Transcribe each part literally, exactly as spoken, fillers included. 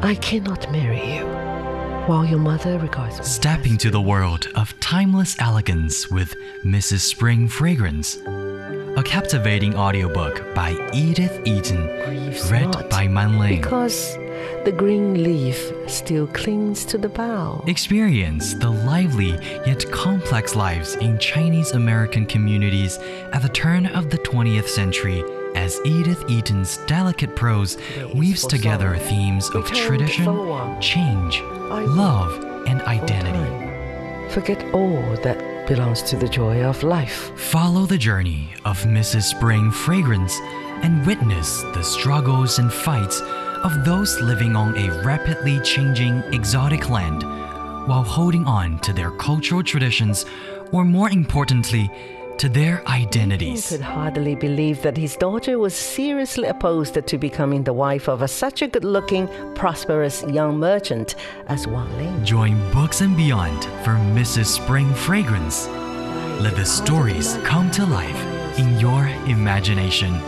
I cannot marry you, while your mother regards me. Step into the world of timeless elegance with Missus Spring Fragrance, a captivating audiobook by Edith Eaton, Grieves read not, by Man Ling. because the green leaf still clings to the bough. Experience the lively yet complex lives in Chinese American communities at the turn of the twentieth century as Edith Eaton's delicate prose weaves together themes of tradition, change, love, and identity. Forget all that belongs to the joy of life. Follow the journey of Missus Spring Fragrance and witness the struggles and fights of those living on a rapidly changing exotic land while holding on to their cultural traditions, or more importantly, to their He identities. could hardly believe that his daughter was seriously opposed to becoming the wife of a, such a good-looking, prosperous young merchant as Wang Ling. Join Books and Beyond for Missus Spring Fragrance. Let the stories come to life in your imagination.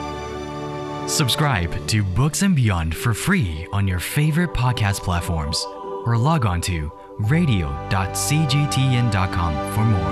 Subscribe to Books and Beyond for free on your favorite podcast platforms, or log on to radio dot c g t n dot com for more.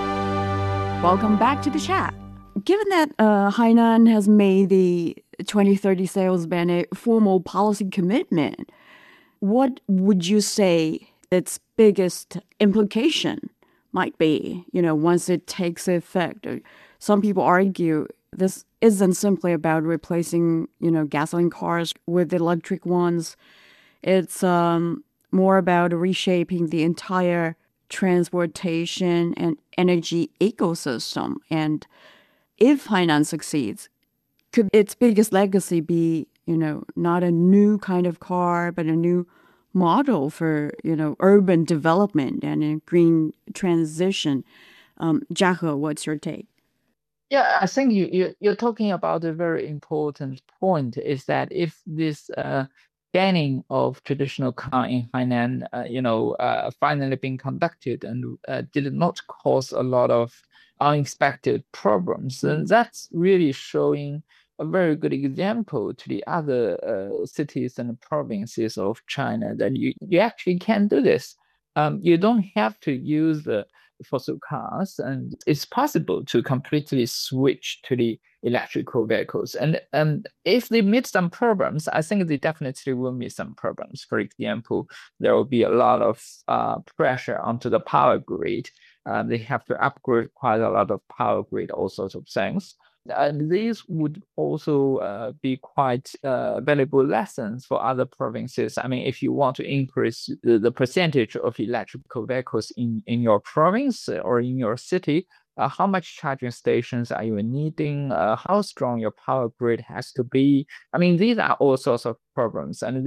Welcome back to the chat. Given that uh, Hainan has made the twenty thirty sales ban a formal policy commitment, what would you say its biggest implication might be, you know, once it takes effect? Some people argue this isn't simply about replacing, you know, gasoline cars with electric ones. It's um, more about reshaping the entire transportation and energy ecosystem. And if Hainan succeeds, could its biggest legacy be, you know, not a new kind of car, but a new model for, you know, urban development and a green transition? Um, Jia He, what's your take? Yeah, I think you, you, you're talking about a very important point, is that if this uh, banning of traditional car in Hainan, uh, you know, uh, finally being conducted and uh, did not cause a lot of unexpected problems, then that's really showing a very good example to the other uh, cities and provinces of China that you, you actually can do this. Um, you don't have to use the fossil cars, and it's possible to completely switch to the electrical vehicles. And um, if they meet some problems, I think they definitely will meet some problems. For example, there will be a lot of uh, pressure onto the power grid. Uh, they have to upgrade quite a lot of power grid, all sorts of things. And these would also uh, be quite uh, valuable lessons for other provinces. I mean, if you want to increase the, the percentage of electrical vehicles in, in your province or in your city, uh, how much charging stations are you needing? Uh, how strong your power grid has to be? I mean, these are all sorts of problems. And